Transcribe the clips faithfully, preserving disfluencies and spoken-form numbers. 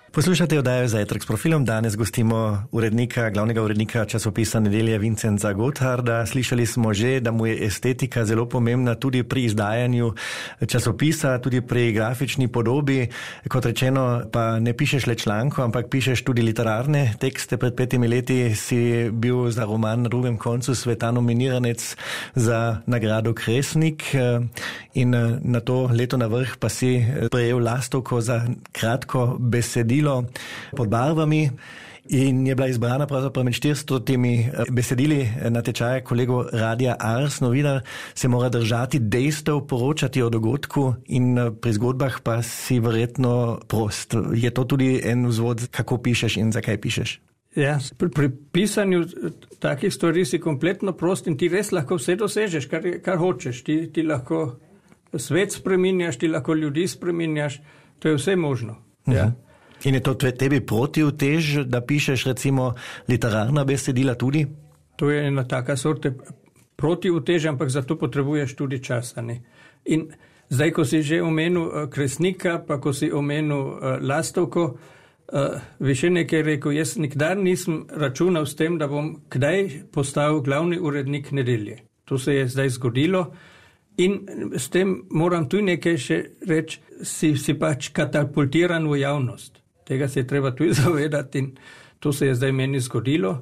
Poslušate oddajo Zajtrk s profilom. Danes gostimo urednika, glavnega urednika časopisa Nedelje Vincenza Gottharda. Slišali smo že, da mu je estetika zelo pomembna tudi pri izdajanju časopisa, tudi pri grafični podobi. Kot rečeno, pa ne pišeš le članko, ampak pišeš tudi literarne tekste. Pred petimi leti si bil za roman Na drugem koncu sveta nominiranec za nagrado Kresnik in na to leto na vrh pa si prejel lastovko za kratko besedilo pod barvami in je bila izbrana pravzaprav med štiristotimi besedili natečaja kolego Radia Ars. Novinar se mora držati dejstev, poročati o dogodku in pri zgodbah pa si verjetno prost. Je to tudi en vzvod, kako pišeš in zakaj pišeš? Ja, pri, pri pisanju takih stvari si kompletno prost in ti res lahko vse dosežeš, kar, kar hočeš. Ti, ti lahko svet spreminjaš, ti lahko ljudi spreminjaš, to je vse možno. Uh-huh. Ja. In je to tebi protivtež, da pišeš recimo literarna besedila tudi? To je ena taka sorte protivtež, ampak zato potrebuješ tudi čas. Ne? In zdaj, ko si že omenil Kresnika, pa ko si omenil uh, lastovko, uh, više nekaj rekel, jaz nikdar nisem računal s tem, da bom kdaj postal glavni urednik Nedelje. To se je zdaj zgodilo in s tem moram tu nekaj še reči, si, si pač katapultiran v javnost. Tega se je treba tudi zavedati in to se je zdaj meni zgodilo.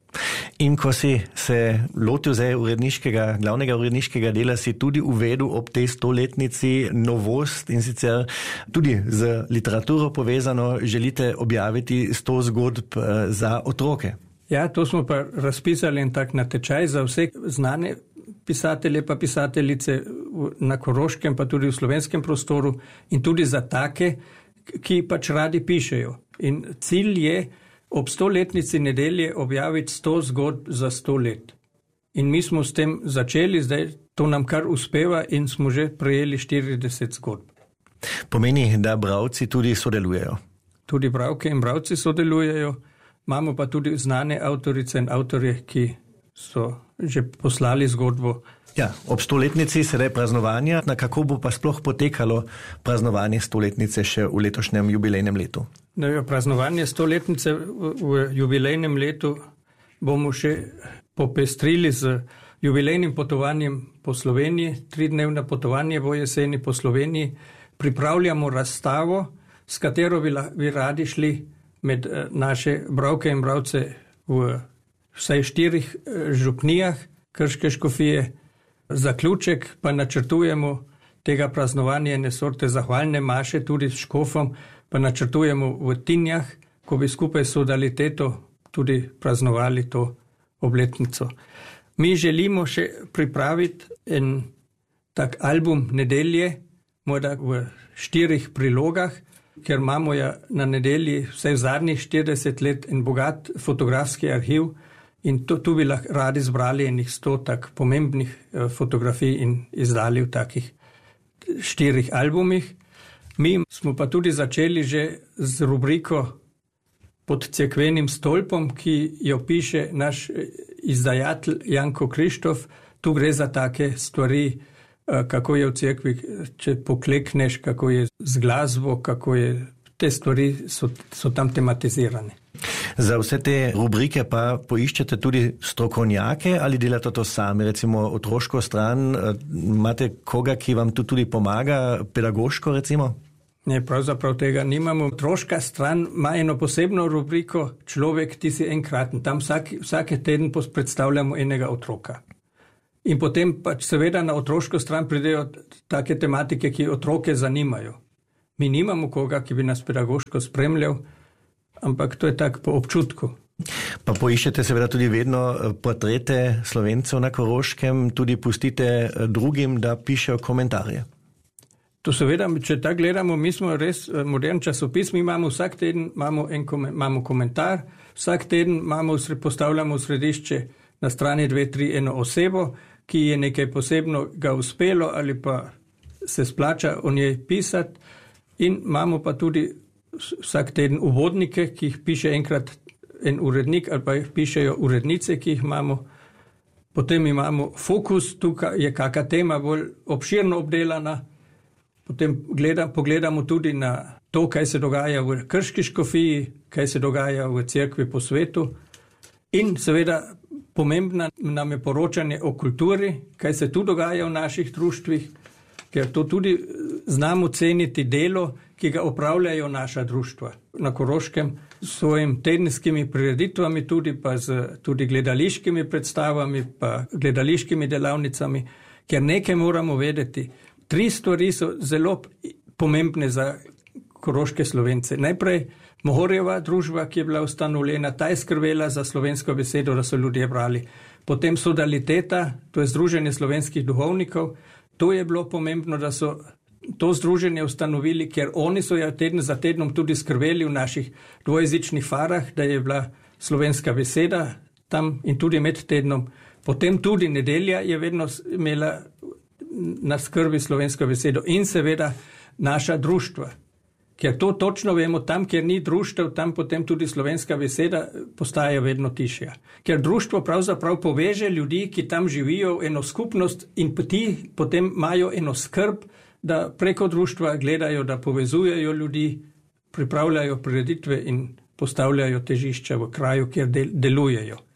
In ko si se lotil zdaj uredniškega, glavnega uredniškega dela, si tudi uvedel ob tej stoletnici novost in sicer tudi z literaturo povezano želite objaviti sto zgodb za otroke. Ja, to smo pa razpisali en tak natečaj za vse znane pisatelje pa pisateljice na Koroškem pa tudi v slovenskem prostoru in tudi za take, ki pač radi pišejo. In cilj je ob stoletnici Nedelje objaviti sto zgodb za sto let. In mi smo s tem začeli, zdaj to nam kar uspeva in smo že prejeli štirideset zgodb. Pomeni, da bralci tudi sodelujejo? Tudi bralke in bralci sodelujejo, imamo pa tudi znane avtorice in avtorje, ki so že poslali zgodbo. Ja, ob stoletnici sedaj praznovanja, na kako bo pa sploh potekalo praznovanje stoletnice še v letošnjem jubilejnem letu? No, praznovanje stoletnice v, v jubilejnem letu bomo še popestrili z jubilejnim potovanjem po Sloveniji, tridnevno potovanje v jeseni po Sloveniji. Pripravljamo razstavo, s katero bi, bi radi šli med naše bralke in bralce v vsaj štirih župnijah Krške škofije. Zaključek pa načrtujemo tega praznovanja ene sorte zahvalne maše tudi s škofom, pa načrtujemo v Tinjah, ko bi skupaj s Sodaliteto tudi praznovali to obletnico. Mi želimo še pripraviti en tak album Nedelje, morda v štirih prilogah, ker imamo ja na Nedelji vsaj v zadnjih štirideset let en bogat fotografski arhiv, in to, tu bi lahko radi zbrali enih sto tak pomembnih eh, fotografij in izdali v takih štirih albumih. Mi smo pa tudi začeli že z rubriko Pod cerkvenim stolpom, ki jo piše naš izdajatelj Janko Krištof. Tu gre za take stvari, eh, kako je v cerkvi, če poklekneš, kako je z glasbo, kako je, te stvari so, so tam tematizirane. Za vse te rubrike pa poiščete tudi strokovnjake ali delate to sami, recimo otroško stran, imate koga, ki vam tu tudi pomaga, pedagoško recimo? Ne, pravzaprav tega nimamo. Otroška stran ima eno posebno rubriko Človek, ti si enkraten. Tam vsak, vsake teden predstavljamo enega otroka. In potem pač seveda na otroško stran pridejo take tematike, ki otroke zanimajo. Mi nimamo koga, ki bi nas pedagoško spremljal, ampak to je tako po občutku. Pa poiščete seveda tudi vedno portrete Slovencev na Koroškem, tudi pustite drugim, da pišejo komentarje. To seveda, če tako gledamo, mi smo res modern časopis, mi imamo vsak teden imamo en kom- imamo komentar, vsak teden imamo, postavljamo v središče na strani dve, tri eno osebo, ki je nekaj posebno ga uspelo ali pa se splača o njej pisati, in imamo pa tudi vsak teden uvodnike, ki jih piše enkrat en urednik ali pa jih pišejo urednice, ki jih imamo. Potem imamo fokus, tukaj je kakšna tema bolj obširno obdelana. Potem gleda, pogledamo tudi na to, kaj se dogaja v krški škofiji, kaj se dogaja v cerkvi po svetu. In seveda pomembna nam je poročanje o kulturi, kaj se tu dogaja v naših društvih, ker to tudi znamo ceniti delo, ki ga opravljajo naša društva. Na Koroškem s svojim tedenskimi prireditvami, tudi pa z tudi gledališkimi predstavami, pa gledališkimi delavnicami, ker nekaj moramo vedeti. Tri stvari so zelo pomembne za koroške Slovence. Najprej Mohorjeva družba, ki je bila ustanovljena, ta je skrbela za slovensko besedo, da so ljudje brali. Potem Sodaliteta, to je Združenje slovenskih duhovnikov. To je bilo pomembno, da so to združenje ustanovili, ker oni so ja teden za tednom tudi skrbeli v naših dvojezičnih farah, da je bila slovenska beseda tam in tudi med tednom. Potem tudi nedelja je vedno imela na skrbi slovensko besedo in seveda naša društva. Ker to točno vemo, tam, kjer ni društev, tam potem tudi slovenska beseda postaja vedno tišja. Ker društvo pravzaprav poveže ljudi, ki tam živijo, eno skupnost in ti potem imajo eno skrb, da preko društva gledajo, da povezujejo ljudi, pripravljajo prireditve in postavljajo težišča v kraju, kjer del, delujejo.